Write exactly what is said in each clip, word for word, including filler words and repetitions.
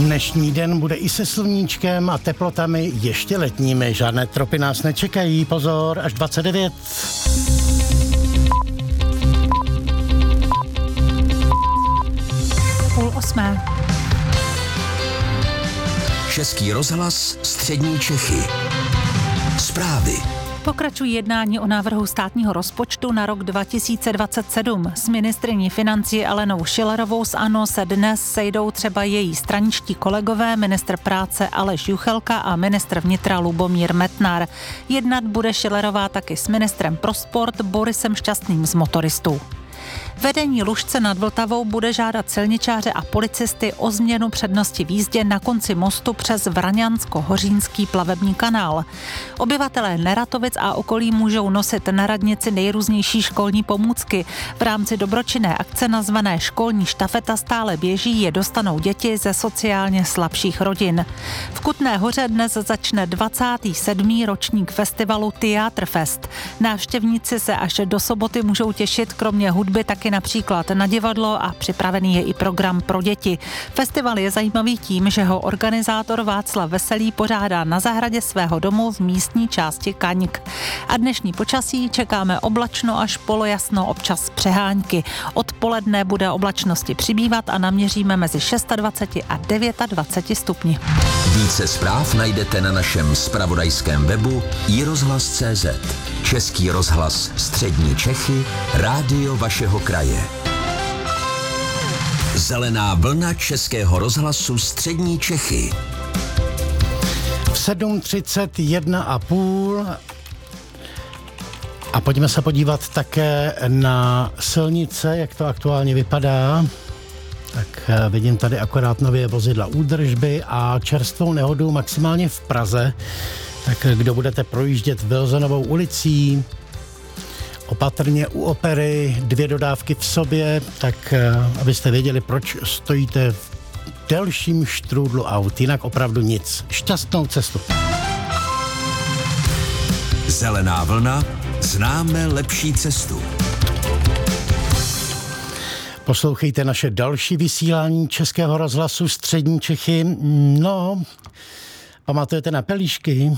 Dnešní den bude i se sluníčkem a teplotami ještě letními. Žádné tropy nás nečekají, pozor, až dvacet devět. Půl osmé. Český rozhlas, střední Čechy. Zprávy. Pokračují jednání o návrhu státního rozpočtu na rok dva tisíce dvacet sedm. S ministryní financí Alenou Schillerovou z ANO se dnes sejdou třeba její straničtí kolegové, ministr práce Aleš Juchelka a ministr vnitra Lubomír Metnar. Jednat bude Schillerová taky s ministrem pro sport Borisem Šťastným z Motoristů. Vedení Lužce nad Vltavou bude žádat silničáře a policisty o změnu přednosti v jízdě na konci mostu přes Vraňansko-Hořínský plavební kanál. Obyvatelé Neratovic a okolí můžou nosit na radnici nejrůznější školní pomůcky. V rámci dobročinné akce nazvané Školní štafeta stále běží, je dostanou děti ze sociálně slabších rodin. V Kutné Hoře dnes začne dvacátý sedmý ročník festivalu Theaterfest. Návštěvníci se až do soboty můžou těšit kromě hudby taky například na divadlo a připravený je i program pro děti. Festival je zajímavý tím, že ho organizátor Václav Veselý pořádá na zahradě svého domu v místní části Kaňk. A dnešní počasí čekáme oblačno až polojasno, občas přehánky. Odpoledne bude oblačnosti přibývat a naměříme mezi dvacet šest a dvacet devět stupni. Více zpráv najdete na našem zpravodajském webu i rozhlas tečka cé zet. Český rozhlas, střední Čechy, rádio vašeho kraje. Zelená vlna Českého rozhlasu střední Čechy. V sedm třicet jedna a půl. A pojďme se podívat také na silnice, jak to aktuálně vypadá. Tak vidím tady akorát nově vozidla údržby a čerstvou nehodu maximálně v Praze. Tak kdo budete projíždět Wilsonovou ulicí, opatrně u Opery, dvě dodávky v sobě, tak abyste věděli, proč stojíte v delším štrůdlu aut. Jinak opravdu nic. Šťastnou cestu. Zelená vlna, známe lepší cestu. Poslouchejte naše další vysílání Českého rozhlasu střední Čechy. No, pamatujete na pelíšky?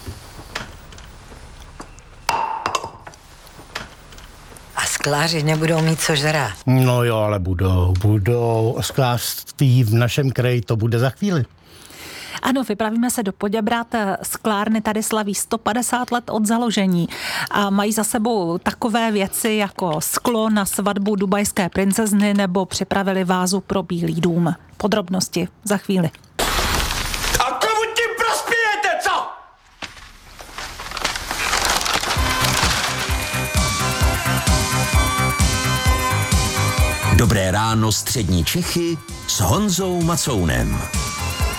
A skláři nebudou mít co žrát. No jo, ale budou, budou. Sklářství v našem kraji to bude za chvíli. Ano, vypravíme se do Poděbrad. Sklárny tady slaví sto padesát let od založení a mají za sebou takové věci jako sklo na svatbu dubajské princezny nebo připravili vázu pro Bílý dům. Podrobnosti za chvíli. A komu tím prospějete, co? Dobré ráno střední Čechy s Honzou Macounem.